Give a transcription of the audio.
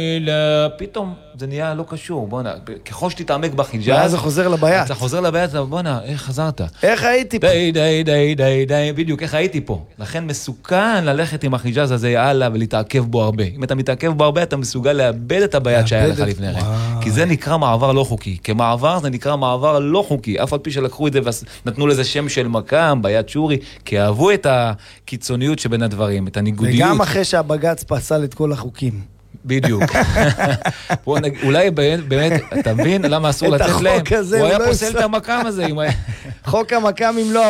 פתאום זה נהיה לא קשור, בוא'נה, ככל שתתעמק בחיג'אז, ואז זה חוזר לבעיה. אתה חוזר לבעיה, בוא'נה, איך חזרת? איך הייתי פה? די, בדיוק, איך הייתי פה? לכן מסוכן ללכת עם החיג'אז הזה הלאה ולהתעכב בו הרבה. אם אתה מתעכב בו הרבה, אתה מסוגל לאבד את הבעיה שהיה לך לפני רגע. כי זה נקרא מעבר לא חוקי. כמעבר זה נקרא מעבר לא חוקי. אף על פי שלקחו את זה ונתנו לזה שם של מקם, ביד שורי, כי אהבו את הקיצוניות שבין הדברים, את הניגודיות. וגם אחרי שהבג"ץ פסל את כל החוקים. בדיוק. אולי באמת, אתה מבין למה אסור לתת להם? הוא היה פוסל את המקם הזה. חוק המקם אם לא